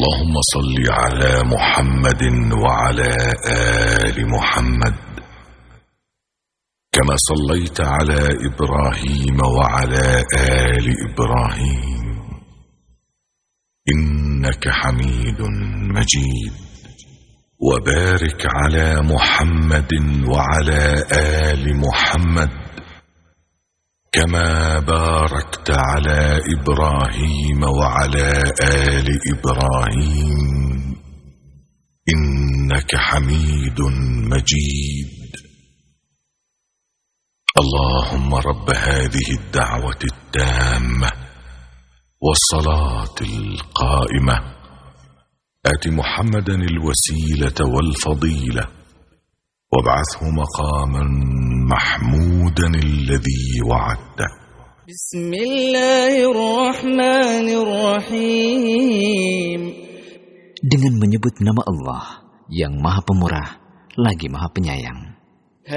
اللهم صل على محمد وعلى آل محمد كما صليت على إبراهيم وعلى آل إبراهيم إنك حميد مجيد. وبارك على محمد وعلى آل محمد كما باركت على إبراهيم وعلى آل إبراهيم إنك حميد مجيد. اللهم رب هذه الدعوة التامة والصلاة القائمة آت محمدا الوسيلة والفضيلة وابعثه مقاما محمودا الذي وعدته. بسم الله الرحمن الرحيم. Dengan menyebut nama Allah yang Maha Pemurah lagi Maha Penyayang.